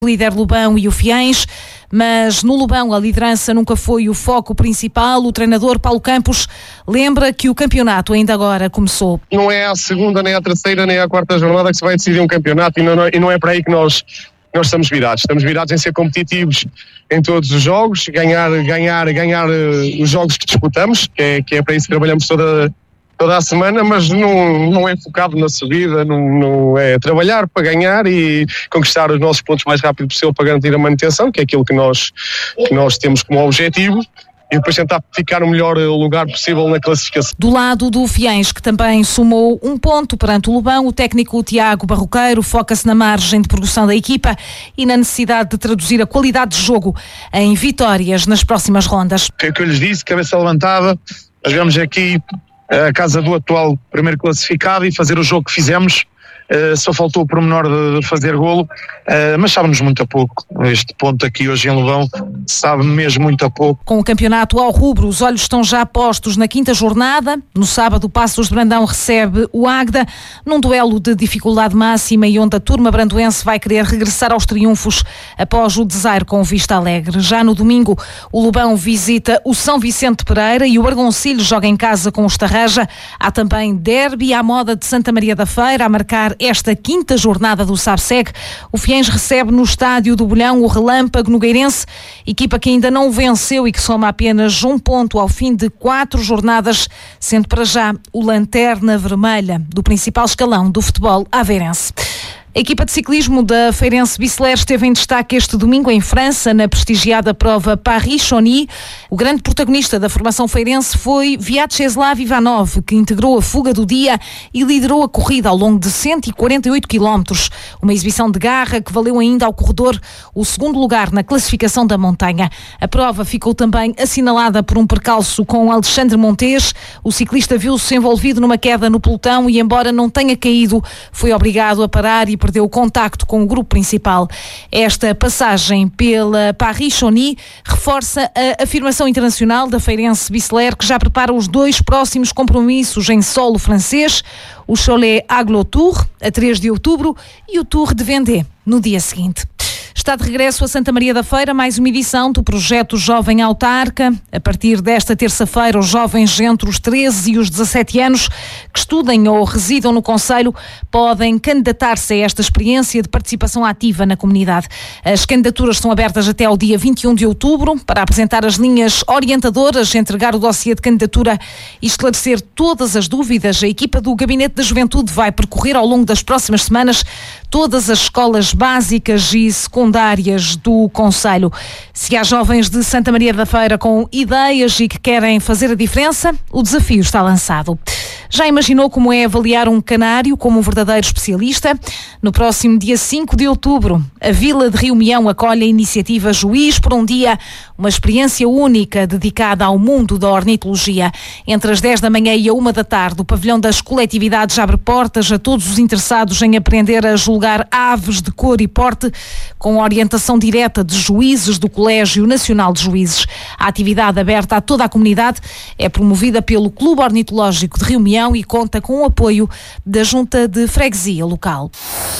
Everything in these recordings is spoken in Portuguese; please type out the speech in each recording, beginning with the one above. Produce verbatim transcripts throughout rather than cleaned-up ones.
líder Lobão e o Fiães, mas no Lobão a liderança nunca foi o foco principal. O treinador Paulo Campos lembra que o campeonato ainda agora começou. Não é a segunda, nem a terceira, nem a quarta jornada que se vai decidir um campeonato e não, e não é para aí que nós, nós estamos virados. Estamos virados em ser competitivos em todos os jogos, ganhar, ganhar, ganhar uh, os jogos que disputamos, que é, que é para isso que trabalhamos toda toda a semana, mas não, não é focado na subida, não, não é trabalhar para ganhar e conquistar os nossos pontos mais rápido possível para garantir a manutenção, que é aquilo que nós, que nós temos como objetivo, e depois tentar ficar no melhor lugar possível na classificação. Do lado do Fiães, que também somou um ponto perante o Lobão, o técnico Tiago Barroqueiro foca-se na margem de progressão da equipa e na necessidade de traduzir a qualidade de jogo em vitórias nas próximas rondas. O que é que eu lhes disse? Cabeça levantada, nós vemos aqui a casa do atual primeiro classificado e fazer o jogo que fizemos. Uh, só faltou o pormenor de, de fazer golo, uh, mas sabe-nos muito a pouco. Este ponto aqui hoje em Lobão sabe mesmo muito a pouco. Com o campeonato ao rubro, os olhos estão já postos na quinta jornada. No sábado, o Passos de Brandão recebe o Águeda num duelo de dificuldade máxima e onde a turma brandoense vai querer regressar aos triunfos após o desaire com o Vista Alegre. Já no domingo, o Lobão visita o São Vicente Pereira e o Argoncilho joga em casa com o Estarraja. Há também derby à moda de Santa Maria da Feira a marcar esta quinta jornada do SABSEG. O Fiães recebe no estádio do Bolhão o Relâmpago Nogueirense, equipa que ainda não venceu e que soma apenas um ponto ao fim de quatro jornadas, sendo para já o lanterna vermelha do principal escalão do futebol aveirense. A equipa de ciclismo da Feirense Bicicler esteve em destaque este domingo em França, na prestigiada prova Paris-Chauny. O grande protagonista da formação feirense foi Vyacheslav Ivanov, que integrou a fuga do dia e liderou a corrida ao longo de cento e quarenta e oito quilómetros. Uma exibição de garra que valeu ainda ao corredor o segundo lugar na classificação da montanha. A prova ficou também assinalada por um percalço com Alexandre Montes. O ciclista viu-se envolvido numa queda no pelotão e, embora não tenha caído, foi obrigado a parar e perdeu o contacto com o grupo principal. Esta passagem pela Paris-Chauny reforça a afirmação internacional da Feirense Bicicler, que já prepara os dois próximos compromissos em solo francês, o Cholet Aglo Tour, a três de outubro, e o Tour de Vendée, no dia seguinte. Está de regresso a Santa Maria da Feira mais uma edição do projeto Jovem Autarca. A partir desta terça-feira, os jovens entre os treze e os dezassete anos que estudem ou residam no concelho podem candidatar-se a esta experiência de participação ativa na comunidade. As candidaturas estão abertas até ao dia vinte e um de outubro para apresentar as linhas orientadoras, entregar o dossiê de candidatura e esclarecer todas as dúvidas. A equipa do Gabinete da Juventude vai percorrer ao longo das próximas semanas todas as escolas básicas e secundárias do concelho. Se há jovens de Santa Maria da Feira com ideias e que querem fazer a diferença, o desafio está lançado. Já imaginou como é avaliar um canário como um verdadeiro especialista? No próximo dia cinco de outubro, a Vila de Rio Meão acolhe a iniciativa Juiz por um Dia, uma experiência única dedicada ao mundo da ornitologia. Entre as dez da manhã e a uma da tarde, o pavilhão das coletividades abre portas a todos os interessados em aprender a julgar aves de cor e porte, com orientação direta de juízes do Colégio Nacional de Juízes. A atividade aberta a toda a comunidade é promovida pelo Clube Ornitológico de Rio Meão e conta com o apoio da Junta de Freguesia local.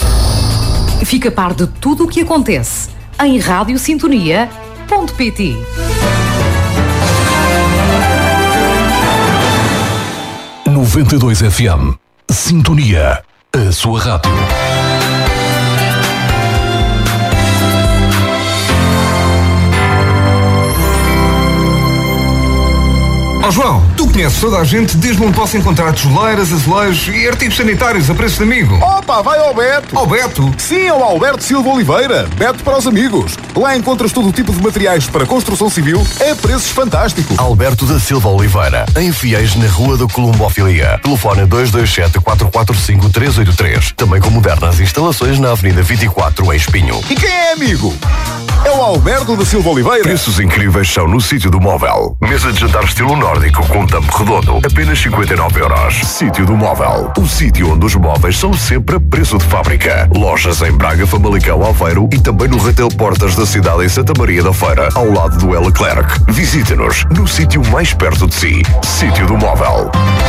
Fica a par de tudo o que acontece em rádio sintonia ponto pt. noventa e dois F M. Sintonia, a sua rádio. Ó oh, João, tu conheces toda a gente desde onde posso encontrar tijoleiras, azulejos e artigos sanitários a preço de amigo. Opa, vai ao Beto! Ao Beto? Sim, ao Alberto Silva Oliveira. Beto para os amigos. Lá encontras todo o tipo de materiais para construção civil a preços fantásticos. Alberto da Silva Oliveira, em Fiéis, na Rua da Colombofilia. Telefone dois dois sete, quatro quatro cinco, três oito três. Também com modernas instalações na Avenida vinte e quatro, em Espinho. E quem é amigo? É o Alberto da Silva Oliveira. Preços incríveis são no Sítio do Móvel. Mesa de jantar estilo nórdico com tampo redondo, apenas cinquenta e nove euros. Sítio do Móvel, o sítio onde os móveis são sempre a preço de fábrica. Lojas em Braga, Famalicão, Aveiro e também no Retail Portas da cidade em Santa Maria da Feira, ao lado do Leclerc. Visite-nos no sítio mais perto de si. Sítio do Móvel.